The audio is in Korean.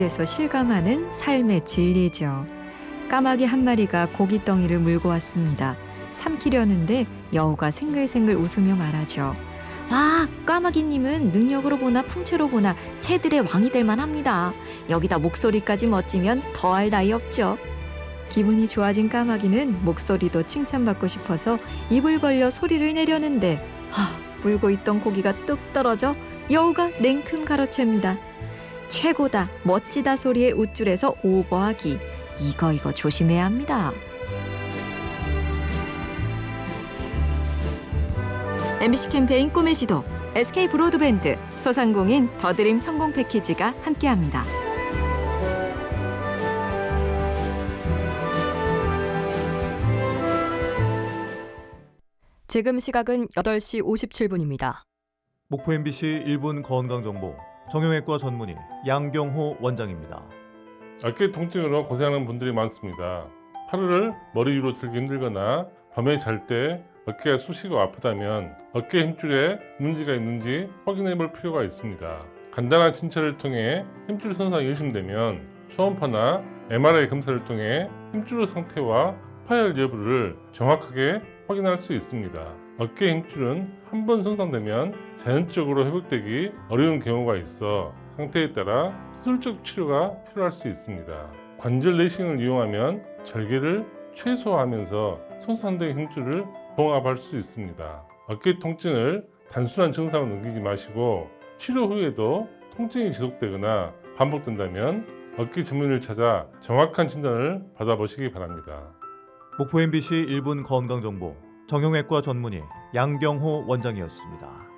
에서 실감하는 삶의 진리죠. 까마귀 한 마리가 고깃덩이를 물고 왔습니다. 삼키려는데 여우가 생글생글 웃으며 말하죠. 와, 까마귀님은 능력으로 보나 풍채로 보나 새들의 왕이 될 만합니다. 여기다 목소리까지 멋지면 더할 나위 없죠. 기분이 좋아진 까마귀는 목소리도 칭찬받고 싶어서 입을 벌려 소리를 내려는데 물고 있던 고기가 뚝 떨어져 여우가 냉큼 가로챕니다. 최고다, 멋지다 소리의 웃줄에서 오버하기. 이거 조심해야 합니다. MBC 캠페인 꿈의 지도, SK 브로드밴드, 소상공인 더드림 성공 패키지가 함께합니다. 지금 시각은 8시 57분입니다. 목포 MBC 1분 건강정보 정형외과 전문의 양경호 원장입니다. 어깨 통증으로 고생하는 분들이 많습니다. 팔을 머리 위로 들기 힘들거나 밤에 잘 때 어깨가 쑤시고 아프다면 어깨 힘줄에 문제가 있는지 확인해 볼 필요가 있습니다. 간단한 진찰을 통해 힘줄 손상이 의심되면 초음파나 MRI 검사를 통해 힘줄 상태와 파열 여부를 정확하게 확인할 수 있습니다. 어깨 힘줄은 한 번 손상되면 자연적으로 회복되기 어려운 경우가 있어 상태에 따라 수술적 치료가 필요할 수 있습니다. 관절 레이싱을 이용하면 절개를 최소화하면서 손상된 힘줄을 봉합할 수 있습니다. 어깨 통증을 단순한 증상으로 넘기지 마시고 치료 후에도 통증이 지속되거나 반복된다면 어깨 전문의를 찾아 정확한 진단을 받아보시기 바랍니다. 목포 MBC 1분 건강정보 정형외과 전문의 양경호 원장이었습니다.